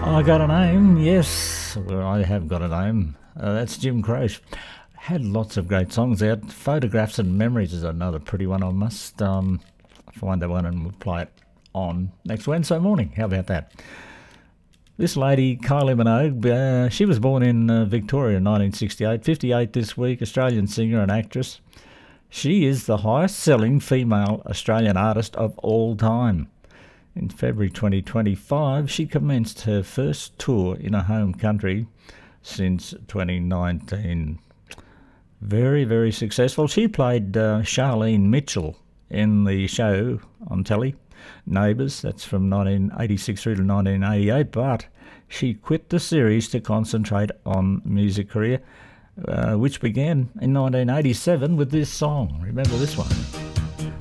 I got a name, yes. Well, I have got a name. That's Jim Croce. Had lots of great songs out. Photographs and Memories is another pretty one. I must find that one and we'll play it on next Wednesday morning. How about that? This lady, Kylie Minogue, she was born in Victoria in 1968, 58 this week, Australian singer and actress. She is the highest-selling female Australian artist of all time. In February 2025, she commenced her first tour in her home country since 2019. Very, very successful. She played Charlene Mitchell in the show on telly, Neighbours. That's from 1986 through to 1988, but she quit the series to concentrate on music career, which began in 1987 with this song. Remember this one?